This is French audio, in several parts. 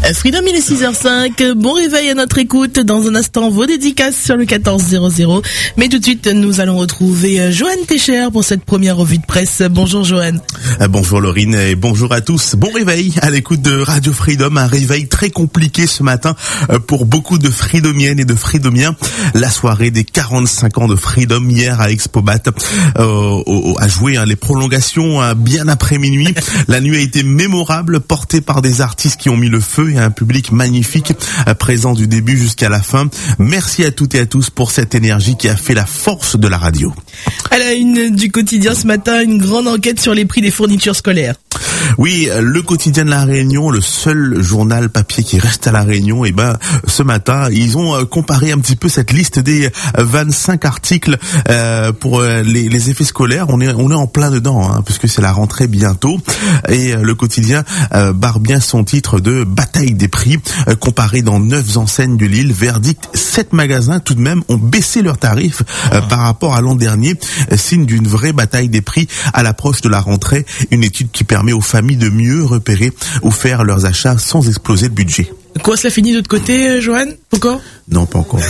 Freedom, il est 6h05. Bon réveil à notre écoute. Dans un instant, vos dédicaces sur le 1400. Mais tout de suite, nous allons retrouver Johan Técher pour cette première revue de presse. Bonjour Johan. Bonjour Laurine et bonjour à tous. Bon réveil à l'écoute de Radio Freedom. Un réveil très compliqué ce matin pour beaucoup de Freedomiennes et de Freedomiens. La soirée des 45 ans de Freedom hier à Expobat a joué les prolongations bien après minuit. La nuit a été mémorable, portée par des artistes qui ont mis le feu et un public magnifique présent du début jusqu'à la fin. Merci à toutes et à tous pour cette énergie qui a fait la force de la radio. À la une du quotidien ce matin, une grande enquête sur les prix des fournitures scolaires. Oui, le quotidien de La Réunion, le seul journal papier qui reste à La Réunion, ce matin, ils ont comparé un petit peu cette liste des 25 articles pour les effets scolaires. On est en plein dedans, puisque c'est la rentrée bientôt. Et le quotidien barre bien son titre de bataille des prix, comparé dans 9 enseignes de l'île. Verdict, 7 magasins tout de même ont baissé leurs tarifs par rapport à l'an dernier, signe d'une vraie bataille des prix à l'approche de la rentrée. Une étude qui permet aux familles de mieux repérer ou faire leurs achats sans exploser le budget. Quoi, cela finit de l'autre côté, Johan? Encore? Non, pas encore.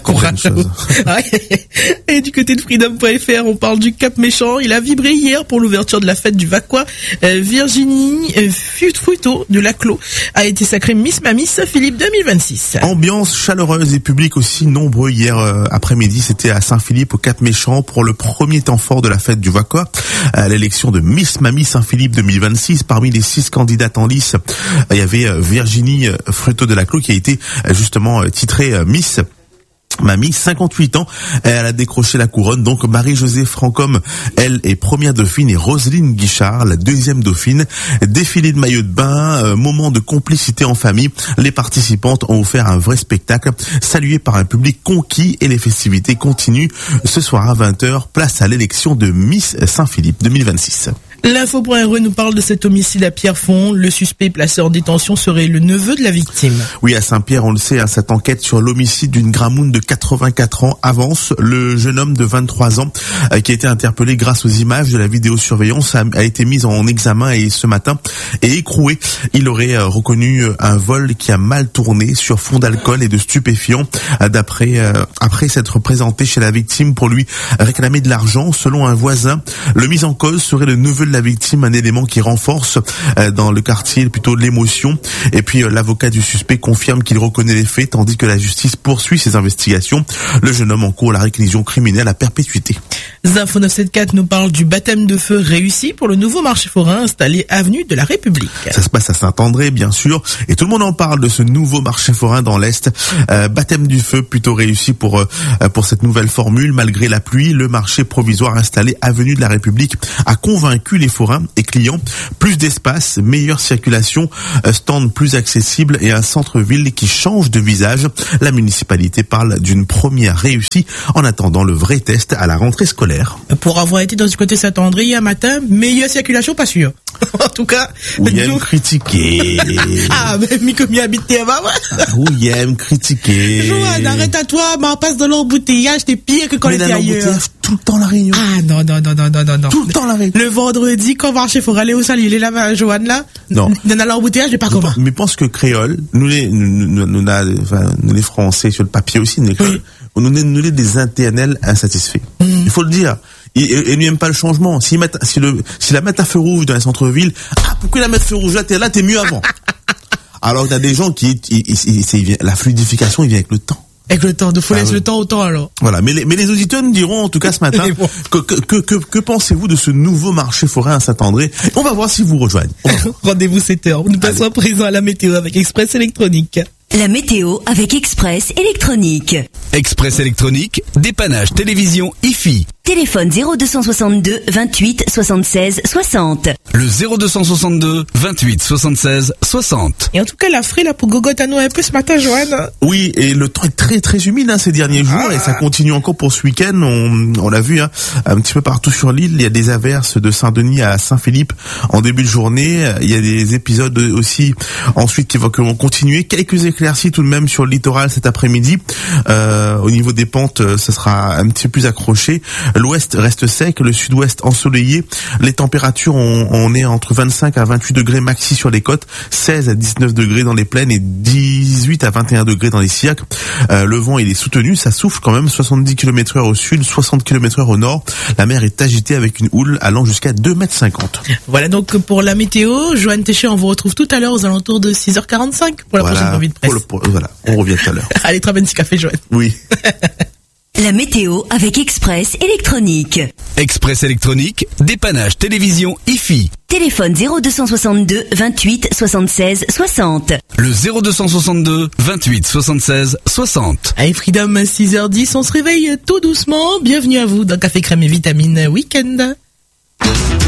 Et du côté de Freedom.fr, on parle du Cap Méchant. Il a vibré hier pour l'ouverture de la fête du Vacquois. Virginie Fruito de Laclos a été sacrée Miss Mamie Saint-Philippe 2026. Ambiance chaleureuse et public aussi nombreux hier après-midi. C'était à Saint-Philippe au Cap Méchant pour le premier temps fort de la fête du Vacquois. À l'élection de Miss Mamie Saint-Philippe 2026. Parmi les 6 candidates en lice, il y avait Virginie Fruito de Laclos qui a été justement titrée Miss Mamie, 58 ans, elle a décroché la couronne. Donc Marie-Josée Francom, elle est première dauphine, et Roselyne Guichard, la deuxième dauphine. Défilé de maillot de bain, moment de complicité en famille. Les participantes ont offert un vrai spectacle, salué par un public conquis, et les festivités continuent. Ce soir à 20h, place à l'élection de Miss Saint-Philippe 2026. L'info.re nous parle de cet homicide à Pierrefonds. Le suspect placé en détention serait le neveu de la victime. Oui, à Saint-Pierre, on le sait, cette enquête sur l'homicide d'une Gramoune de 84 ans avance. Le jeune homme de 23 ans qui a été interpellé grâce aux images de la vidéosurveillance a été mis en examen et ce matin est écroué. Il aurait reconnu un vol qui a mal tourné sur fond d'alcool et de stupéfiants. Après s'être présenté chez la victime pour lui réclamer de l'argent, selon un voisin, le mis en cause serait le neveu de la victime, un élément qui renforce dans le quartier plutôt l'émotion. Et puis l'avocat du suspect confirme qu'il reconnaît les faits tandis que la justice poursuit ses investigations. Le jeune homme encourt la réclusion criminelle à perpétuité. Zinfo 974 nous parle du baptême de feu réussi pour le nouveau marché forain installé avenue de la République. Ça se passe à Saint-André, bien sûr, et tout le monde en parle de ce nouveau marché forain dans l'Est. Baptême du feu plutôt réussi pour cette nouvelle formule. Malgré la pluie, le marché provisoire installé avenue de la République a convaincu les forains et clients. Plus d'espace, meilleure circulation, stand plus accessible et un centre-ville qui change de visage. La municipalité parle d'une première réussie en attendant le vrai test à la rentrée scolaire. Pour avoir été dans du côté Saint-André hier matin, meilleure circulation, pas sûr. En tout cas, William critiqué. Ah, mais Mikomi habite là-bas. William critiqué. Joanne, arrête à toi, mais on passe de l'embouteillage, t'es pire que quand on était ailleurs. Tout le temps la Réunion. Ah, non. Tout le temps la Réunion. Le vendredi, quand marché, faut aller au salut, il est là, Joanne, là. Non. Dans l'embouteillage, j'ai pas comment. Mais pense que créole, nous les Français sur le papier aussi, nous les des internels insatisfaits. Il faut le dire. Et n'aime pas le changement. Si la mettent à feu rouge dans un centre-ville, pourquoi la mettre feu rouge là, t'es mieux avant. Alors t'as des gens la fluidification, il vient avec le temps. Avec le temps, faut laisser le temps au temps alors. Voilà, mais les auditeurs nous diront en tout cas ce matin que pensez-vous de ce nouveau marché forain à Saint-André. On va voir si vous rejoignez. Rendez-vous 7h. Nous passons à présent à la météo avec Express Électronique. La météo avec Express Électronique. Express Électronique, dépannage télévision IFI. Téléphone 0262 28 76 60. Le 0262 28 76 60. Et en tout cas, la frais là pour Gogotano un peu ce matin, Joanne. Oui, et le temps est très très humide ces derniers jours et ça continue encore pour ce week-end. On l'a vu un petit peu partout sur l'île. Il y a des averses de Saint-Denis à Saint-Philippe en début de journée. Il y a des épisodes aussi ensuite qui vont continuer. Quelques éclaircies tout de même sur le littoral cet après-midi. Au niveau des pentes, ça sera un petit peu plus accroché. L'ouest reste sec, le sud-ouest ensoleillé. Les températures, on est entre 25 à 28 degrés maxi sur les côtes, 16 à 19 degrés dans les plaines et 18 à 21 degrés dans les sillacs. Le vent, il est soutenu, ça souffle quand même 70 km/h au sud, 60 km/h au nord. La mer est agitée avec une houle allant jusqu'à 2,50 m. Voilà donc pour la météo. Joanne Téché, on vous retrouve tout à l'heure aux alentours de 6h45 pour la prochaine revue de presse. Voilà, on revient tout à l'heure. Allez, très bon petit café, Joanne. Oui. La météo avec Express Électronique. Express Électronique, dépannage télévision IFI. Téléphone 0262 28 76 60. Le 0262 28 76 60. Allez, Freedom, 6h10, on se réveille tout doucement. Bienvenue à vous dans Café Crème et Vitamine Week-end.